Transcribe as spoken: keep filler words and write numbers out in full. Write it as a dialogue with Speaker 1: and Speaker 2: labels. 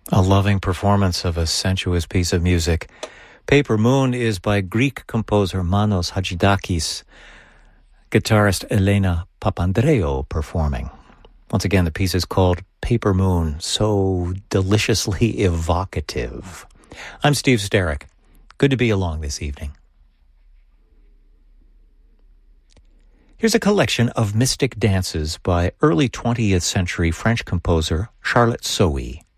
Speaker 1: A loving performance of a sensuous piece of music. Paper Moon is by Greek composer Manos Hadjidakis, guitarist Elena Papandreou performing. Once again, the piece is called Paper Moon, so deliciously evocative. I'm Steve Sterrick. Good to be along this evening. Here's a collection of mystic dances by early twentieth century French composer Charlotte Sohi.